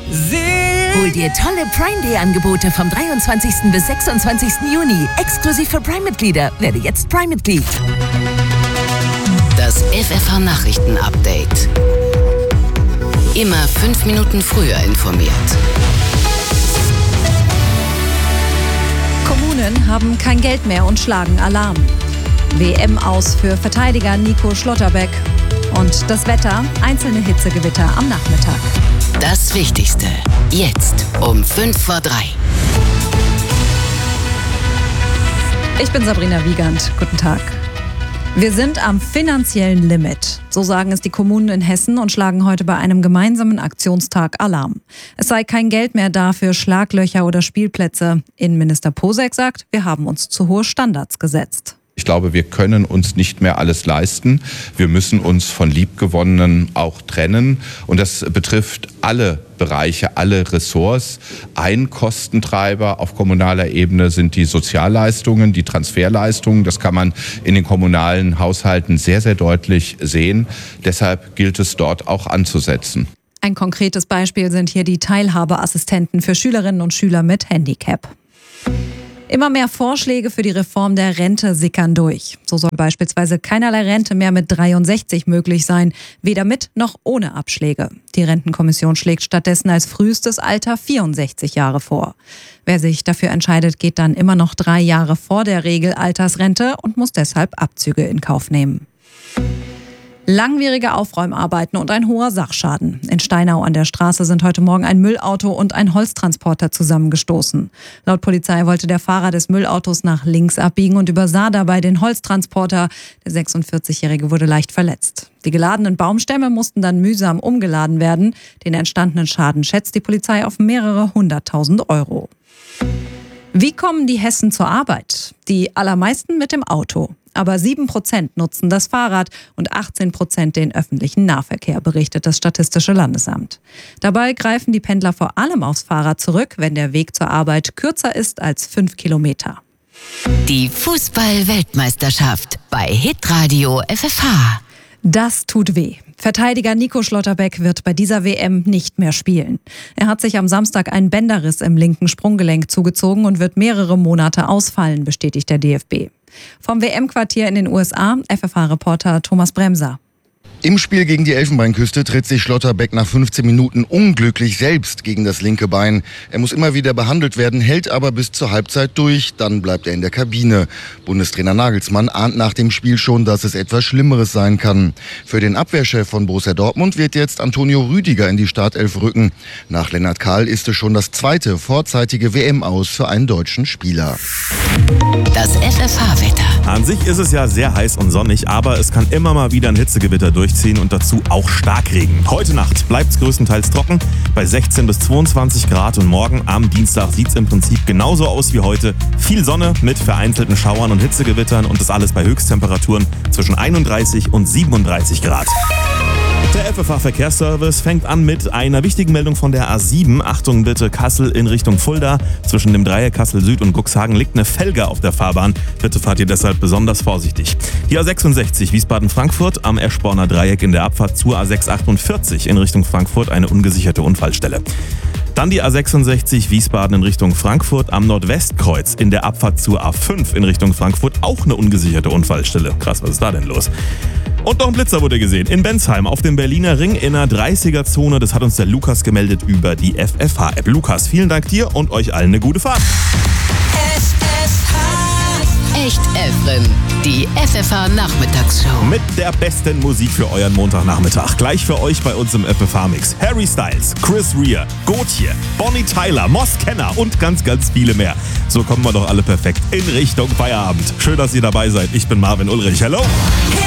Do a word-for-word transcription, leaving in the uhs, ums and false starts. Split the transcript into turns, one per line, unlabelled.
Hol dir tolle Prime Day Angebote vom dreiundzwanzigsten bis sechsundzwanzigsten Juni. Exklusiv für Prime-Mitglieder. Werde jetzt Prime-Mitglied.
Das F F H Nachrichten-Update. Immer fünf Minuten früher informiert.
Kommunen haben kein Geld mehr und schlagen Alarm. W M aus für Verteidiger Nico Schlotterbeck. Und das Wetter, einzelne Hitzegewitter am Nachmittag.
Das Wichtigste, jetzt um fünf vor drei.
Ich bin Sabrina Wiegand. Guten Tag. Wir sind am finanziellen Limit. So sagen es die Kommunen in Hessen und schlagen heute bei einem gemeinsamen Aktionstag Alarm. Es sei kein Geld mehr da für Schlaglöcher oder Spielplätze. Innenminister Posek sagt, wir haben uns zu hohe Standards gesetzt.
Ich glaube, wir können uns nicht mehr alles leisten. Wir müssen uns von Liebgewonnenen auch trennen. Und das betrifft alle Bereiche, alle Ressorts. Ein Kostentreiber auf kommunaler Ebene sind die Sozialleistungen, die Transferleistungen. Das kann man in den kommunalen Haushalten sehr, sehr deutlich sehen. Deshalb gilt es dort auch anzusetzen.
Ein konkretes Beispiel sind hier die Teilhabeassistenten für Schülerinnen und Schüler mit Handicap. Immer mehr Vorschläge für die Reform der Rente sickern durch. So soll beispielsweise keinerlei Rente mehr mit dreiundsechzig möglich sein, weder mit noch ohne Abschläge. Die Rentenkommission schlägt stattdessen als frühestes Alter vierundsechzig Jahre vor. Wer sich dafür entscheidet, geht dann immer noch drei Jahre vor der Regelaltersrente und muss deshalb Abzüge in Kauf nehmen. Langwierige Aufräumarbeiten und ein hoher Sachschaden. In Steinau an der Straße sind heute Morgen ein Müllauto und ein Holztransporter zusammengestoßen. Laut Polizei wollte der Fahrer des Müllautos nach links abbiegen und übersah dabei den Holztransporter. Der sechsundvierzigjährige wurde leicht verletzt. Die geladenen Baumstämme mussten dann mühsam umgeladen werden. Den entstandenen Schaden schätzt die Polizei auf mehrere hunderttausend Euro. Wie kommen die Hessen zur Arbeit? Die allermeisten mit dem Auto. Aber sieben Prozent nutzen das Fahrrad und achtzehn Prozent den öffentlichen Nahverkehr, berichtet das Statistische Landesamt. Dabei greifen die Pendler vor allem aufs Fahrrad zurück, wenn der Weg zur Arbeit kürzer ist als fünf Kilometer.
Die Fußball-Weltmeisterschaft bei Hitradio F F H.
Das tut weh. Verteidiger Nico Schlotterbeck wird bei dieser W M nicht mehr spielen. Er hat sich am Samstag einen Bänderriss im linken Sprunggelenk zugezogen und wird mehrere Monate ausfallen, bestätigt der D F B. Vom W M-Quartier in den U S A, F F H-Reporter Thomas Bremser.
Im Spiel gegen die Elfenbeinküste tritt sich Schlotterbeck nach fünfzehn Minuten unglücklich selbst gegen das linke Bein. Er muss immer wieder behandelt werden, hält aber bis zur Halbzeit durch. Dann bleibt er in der Kabine. Bundestrainer Nagelsmann ahnt nach dem Spiel schon, dass es etwas Schlimmeres sein kann. Für den Abwehrchef von Borussia Dortmund wird jetzt Antonio Rüdiger in die Startelf rücken. Nach Lennart Kahl ist es schon das zweite vorzeitige W M-Aus für einen deutschen Spieler.
Das F F H-Wetter.
An sich ist es ja sehr heiß und sonnig, aber es kann immer mal wieder ein Hitzegewitter durchziehen und dazu auch Starkregen. Heute Nacht bleibt es größtenteils trocken bei sechzehn bis zweiundzwanzig Grad und morgen am Dienstag sieht es im Prinzip genauso aus wie heute. Viel Sonne mit vereinzelten Schauern und Hitzegewittern und das alles bei Höchsttemperaturen zwischen einunddreißig und siebenunddreißig Grad. Der F F H-Verkehrsservice fängt an mit einer wichtigen Meldung von der A sieben. Achtung bitte, Kassel in Richtung Fulda. Zwischen dem Dreieck Kassel Süd und Cuxhagen liegt eine Felge auf der Fahrbahn. Bitte fahrt ihr deshalb besonders vorsichtig. Die A sechsundsechzig Wiesbaden-Frankfurt am Eschborner Dreieck in der Abfahrt zur A sechshundertachtundvierzig in Richtung Frankfurt eine ungesicherte Unfallstelle. Dann die A sechsundsechzig Wiesbaden in Richtung Frankfurt am Nordwestkreuz in der Abfahrt zur A fünf in Richtung Frankfurt auch eine ungesicherte Unfallstelle. Krass, was ist da denn los? Und noch ein Blitzer wurde gesehen in Bensheim auf dem Berliner Ring in einer dreißiger-Zone. Das hat uns der Lukas gemeldet über die F F H-App. Lukas, vielen Dank dir und euch allen eine gute Fahrt.
F F H. Echt Efren. Die F F H-Nachmittagsshow.
Mit der besten Musik für euren Montagnachmittag. Gleich für euch bei uns im F F H-Mix. Harry Styles, Chris Rea, Gotye, Bonnie Tyler, Moss Kenner und ganz, ganz viele mehr. So kommen wir doch alle perfekt in Richtung Feierabend. Schön, dass ihr dabei seid. Ich bin Marvin Ulrich. Hello!